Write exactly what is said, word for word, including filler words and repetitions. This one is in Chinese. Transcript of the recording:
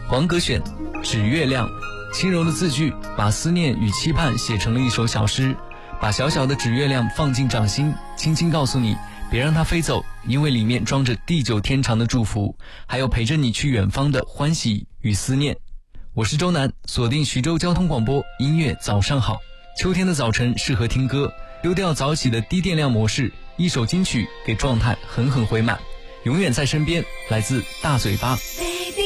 黄格选《指月亮》，轻柔的字句把思念与期盼写成了一首小诗，把小小的指月亮放进掌心，轻轻告诉你别让它飞走，因为里面装着地久天长的祝福，还有陪着你去远方的欢喜与思念。我是周南，锁定徐州交通广播音乐早上好。秋天的早晨适合听歌，丢掉早起的低电量模式，一首金曲给状态狠狠回满，永远在身边。来自大嘴巴。